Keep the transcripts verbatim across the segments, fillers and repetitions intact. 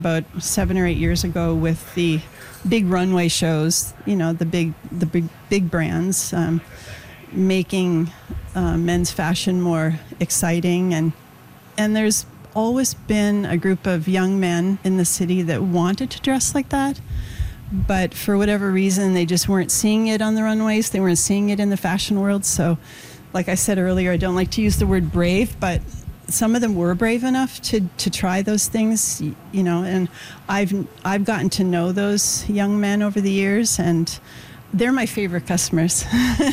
about seven or eight years ago with the big runway shows, you know, the big the big big brands um, making uh, men's fashion more exciting, and and there's always been a group of young men in the city that wanted to dress like that, but for whatever reason they just weren't seeing it on the runways, they weren't seeing it in the fashion world. So like I said earlier, I don't like to use the word brave, but some of them were brave enough to, to try those things, you know, and I've I've gotten to know those young men over the years, and they're my favorite customers.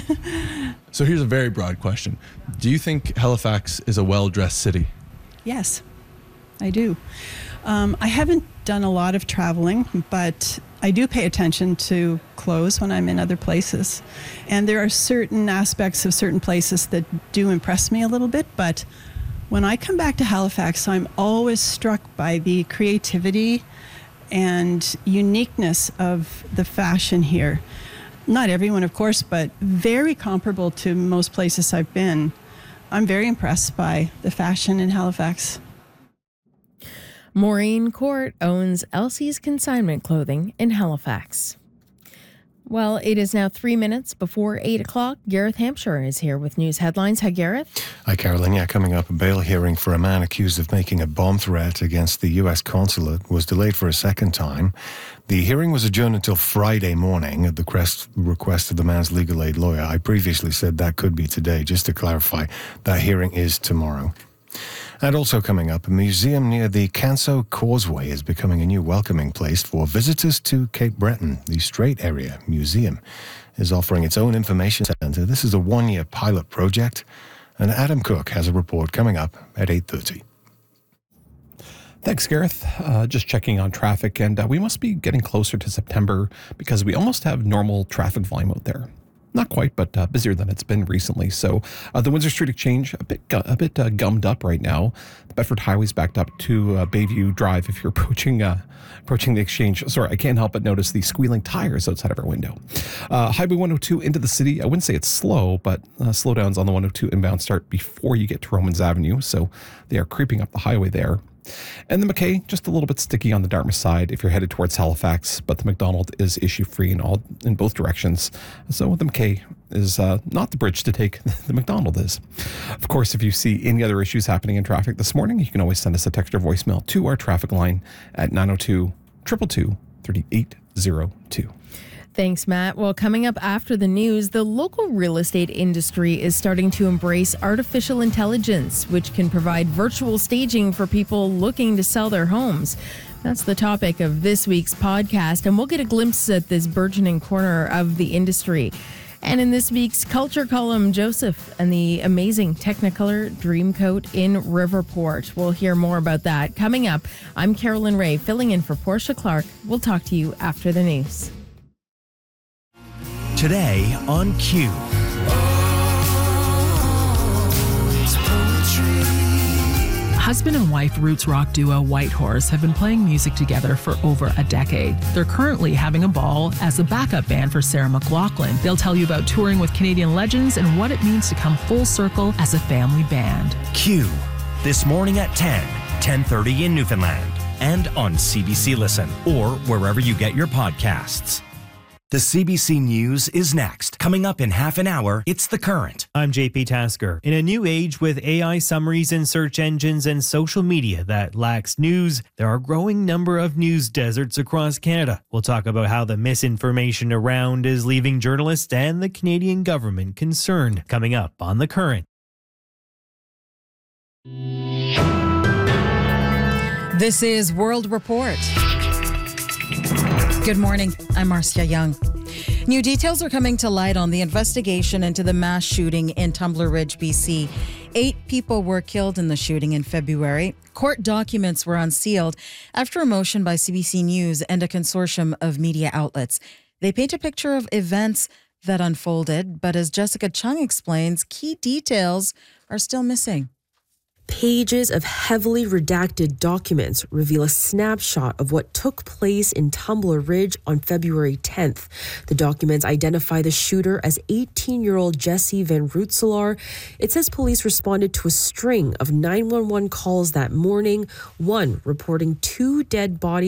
So here's a very broad question. Do you think Halifax is a well-dressed city? Yes, I do. Um, I haven't done a lot of traveling, but I do pay attention to clothes when I'm in other places. And there are certain aspects of certain places that do impress me a little bit, but when I come back to Halifax, I'm always struck by the creativity and uniqueness of the fashion here. Not everyone, of course, but very comparable to most places I've been. I'm very impressed by the fashion in Halifax. Maureen Court owns Elsie's Consignment Clothing in Halifax. Well, it is now three minutes before eight o'clock. Gareth Hampshire is here with news headlines. Hi, Gareth. Hi, Carolyn. Yeah, coming up, a bail hearing for a man accused of making a bomb threat against the U S consulate was delayed for a second time. The hearing was adjourned until Friday morning at the request of the man's legal aid lawyer. I previously said that could be today. Just to clarify, that hearing is tomorrow. And also coming up, a museum near the Canso Causeway is becoming a new welcoming place for visitors to Cape Breton. The Strait Area Museum is offering its own information centre. This is a one-year pilot project, and Adam Cook has a report coming up at eight thirty. Thanks, Gareth. Uh, just checking on traffic, and uh, we must be getting closer to September because we almost have normal traffic volume out there. Not quite, but uh, busier than it's been recently. So uh, the Windsor Street Exchange, a bit gu- a bit uh, gummed up right now. The Bedford Highway's backed up to uh, Bayview Drive if you're approaching uh, approaching the Exchange. Sorry, I can't help but notice the squealing tires outside of our window. Uh, Highway one oh two into the city, I wouldn't say it's slow, but uh, slowdowns on the one oh two inbound start before you get to Romans Avenue, so they are creeping up the highway there. And the McKay, just a little bit sticky on the Dartmouth side if you're headed towards Halifax, but the McDonald is issue-free in all in both directions. So the McKay is uh, not the bridge to take, the McDonald is. Of course, if you see any other issues happening in traffic this morning, you can always send us a text or voicemail to our traffic line at nine oh two, two two two, three eight zero two. Thanks, Matt. Well, coming up after the news, the local real estate industry is starting to embrace artificial intelligence, which can provide virtual staging for people looking to sell their homes. That's the topic of this week's podcast, and we'll get a glimpse at this burgeoning corner of the industry. And in this week's Culture column, Joseph and the amazing Technicolor Dreamcoat in Riverport. We'll hear more about that coming up. I'm Carolyn Ray, filling in for Portia Clark. We'll talk to you after the news. Today on Q. Husband and wife roots rock duo Whitehorse have been playing music together for over a decade. They're currently having a ball as a backup band for Sarah McLachlan. They'll tell you about touring with Canadian legends and what it means to come full circle as a family band. Q, this morning at ten, ten thirty in Newfoundland, and on C B C Listen, or wherever you get your podcasts. The C B C News is next. Coming up in half an hour, it's The Current. I'm J P Tasker. In a new age with A I summaries in search engines and social media that lacks news, there are a growing number of news deserts across Canada. We'll talk about how the misinformation around is leaving journalists and the Canadian government concerned. Coming up on The Current. This is World Report. Good morning. I'm Marcia Young. New details are coming to light on the investigation into the mass shooting in Tumbler Ridge, B C. Eight people were killed in the shooting in February. Court documents were unsealed after a motion by C B C News and a consortium of media outlets. They paint a picture of events that unfolded, but as Jessica Chung explains, key details are still missing. Pages of heavily redacted documents reveal a snapshot of what took place in Tumbler Ridge on February tenth. The documents identify the shooter as eighteen-year-old Jesse Van Rootselaar. It says police responded to a string of nine one one calls that morning, one reporting two dead bodies